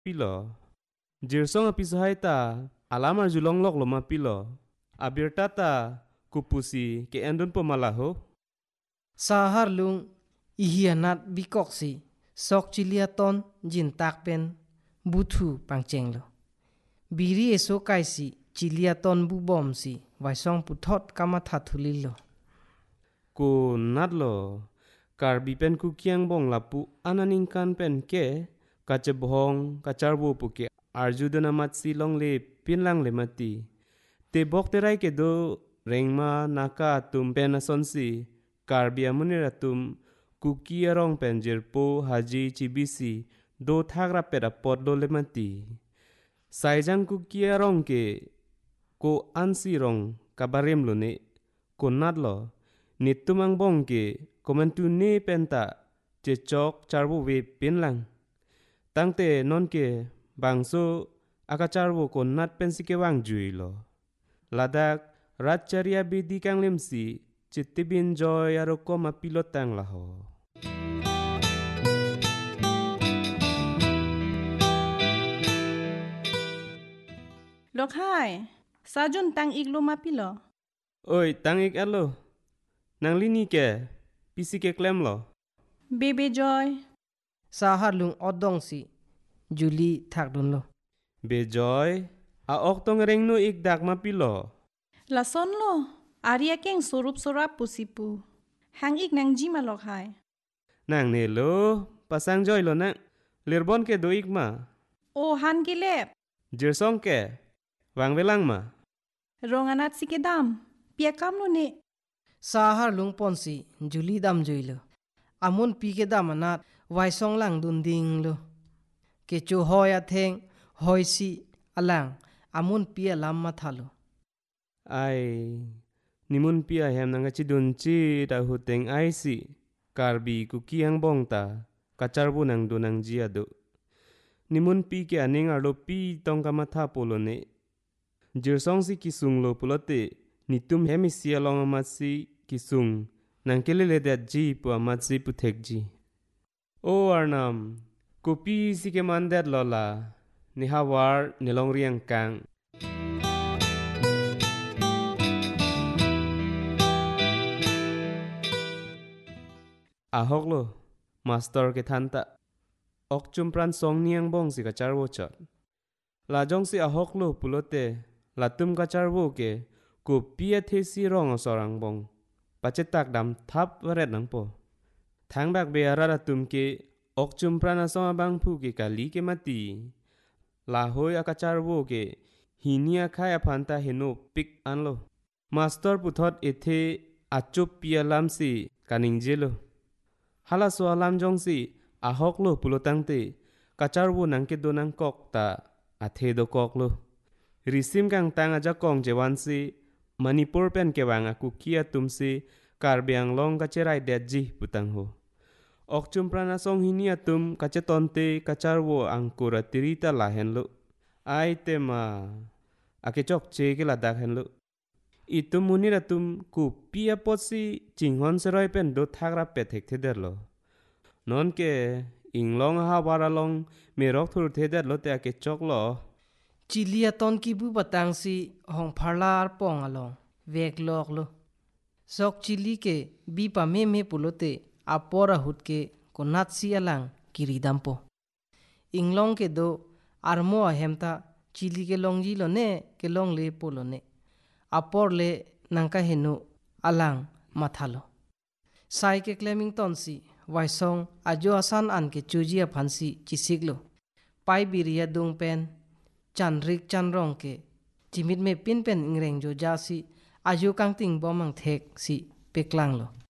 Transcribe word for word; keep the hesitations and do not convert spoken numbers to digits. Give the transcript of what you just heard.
pilo. Jirsong apisahai ta alamar julong lok loma pilo. Abirta ta kupusi ke endun pomalaho. Sahar lung ihianat bikoksi sok chiliaton jin takpen buthu pangcheng lo. Biri eso kaisi chiliaton bu bom si vaisong puthot kama thathulil lo. Ko nat lo karbi pen ku kiang bong lapu ananingkan pen ke kache bohong kacharbo puke arjudana matsi long le pinlang le mati. Te bok terai ke do rengma naka tum pen asonsi karbi amunira tum kuki arong pen jirpo haji chibisi do thagra pera pot lo le mati. Saijang kuki arong ke ko ansi rong kabarem lo ne ko nat lo nitumang bong ke komentu ne penta chechok charbo we pinlang. Tangte non ke bangso akacharbo ko nat pensi ke wang jui lo. Ladak ratcharia bidi kang lemsi chitibin joy aroko mapilotang laho. Lok hai, sajun tang iglo mapilo. Oi, tangik alo. Nang lini ke, pisi ke klem lo. Bebe Joy. Sahar lung odong si Julie thakdun lo. Be joy, a oktong reng no ik dak mapilo. Lason lo, Arya keng sorup sorap pusipu. Hang ik nang jima lok hai. Nang ne lo, pasang joy lo nang. Lirbon ke do ik ma. O han gilep. Jirsong ke, wang velang ma. Ronganat si kedam. Piakam lo ne. Sahar lung ponsi Julie dam joilo. Amun pi ke dam anat vaisong lang dun ding lo. Ke chu hoya theng hoi si alang amun pi alam mathalo. Ai, nimun pia hem nang chidun chi da huteng ai si. Karbi ku kiang bong ta, kacharbu nang do nang jiado. Nimun pi ke aning arlo pi tong kamatha polo ne. Jirsong si kisung lo pulote, nitum hemi siya long amat si kisung, nang kelele dat ji po amat si putek ji. O Arnam, kopi si ke mandat lola, ni hawar nilong riang kang. Ahok lo, master ke thanta. Ok chumpran song niang bong si kacharwo chot. La jong si ahok lo pulote, la tum kacharwo ke, ko pia the si rong sorang bong. Pacetak dam thap waret nang po. Thang bak be arara tum ke, ok chumpran asong abang pu ke kali ke mati. La hoi akacharwo ke, hinia khai aphanta heno pik anlo. Master puthot ethe achup pia lam si kaning jelo. Hala so alam jong si ahok lo pulotang te kacharwo nang ke do nang kok ta athe do kok lo. Risim kang tang aja kong jewan si Manipur pen ke wang aku kia tum si karbiang long kacerai det ji putang ho. Ok chumprana song hinia tum kacetonte kacharwo angkura tirita lahen lo. Ai tema ake chok che ke ladak hen lo. Itum munira tum ku pia potsi jinghon seroy pen do thagra petek theder lo. Non ke inglong ha waralong merok thur theder lo te ake chok lo. Chiliaton ki bu batang si hong pharlar pong along vek lok lo. Sok chili ke bi pa me me pulote apora hut ke konat si alang kiridampo. Inglong ke do armo ahemta chili ke longji lo ne ke long le polo ne. Apor le nangka henu alang mathalo. Sai ke Clemington si waisong ajo asan an ke chujia phansi chisiglo. Pai biria dung pen chanrik chanrong ke chimit me pin pen ingreng jo ja si ajo kang ting bomang thek si peklang lo.